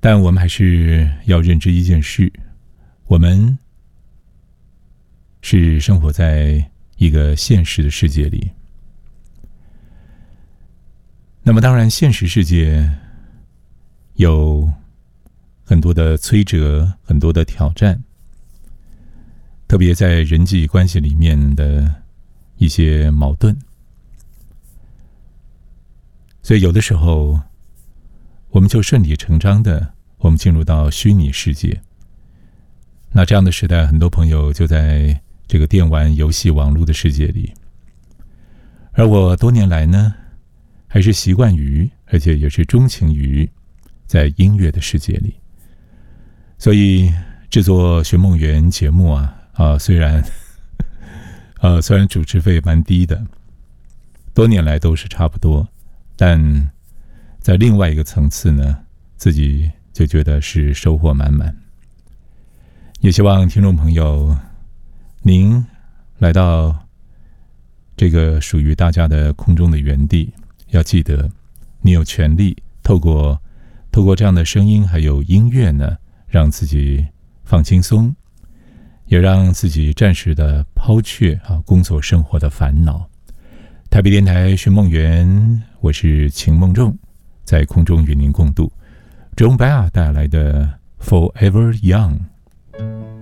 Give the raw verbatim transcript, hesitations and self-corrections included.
但我们还是要认知一件事，我们是生活在一个现实的世界里。那么当然现实世界有很多的摧折，很多的挑战，特别在人际关系里面的一些矛盾。所以有的时候我们就顺理成章的我们进入到虚拟世界。那这样的时代，很多朋友就在这个电玩游戏网络的世界里，而我多年来呢还是习惯于，而且也是钟情于在音乐的世界里。所以制作寻梦园节目啊啊，虽然呃虽然主持费蛮低的，多年来都是差不多，但在另外一个层次呢，自己就觉得是收获满满。也希望听众朋友，您来到这个属于大家的空中的园地，要记得你有权利透过透过这样的声音还有音乐呢，让自己放轻松，也让自己暂时的抛却啊工作生活的烦恼。台北电台寻梦园，我是秦梦仲，在空中与您共度 John Baer 带来的 Forever Young。